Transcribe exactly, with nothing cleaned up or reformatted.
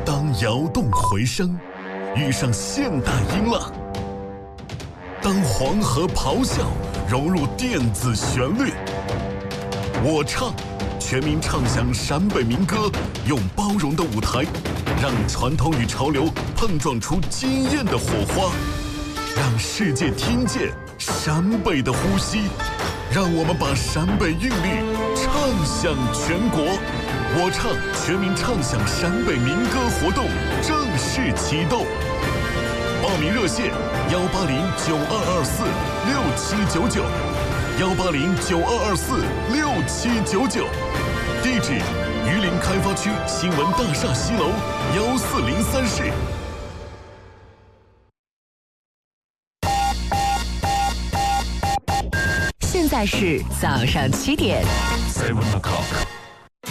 当摇动回声遇上现代音浪，当黄河咆哮融入电子旋律，我唱，全民唱响陕北民歌，用包容的舞台，让传统与潮流碰撞出惊艳的火花，让世界听见陕北的呼吸，让我们把陕北韵律唱响全国。我唱，全民唱响陕北民歌活动正式启动，报名热线：幺八零九二二四六七九九，幺八零九二二四六七九九。地址：榆林开发区新闻大厦西楼幺四零三室。 现在是早上七点。 Seven o'clock.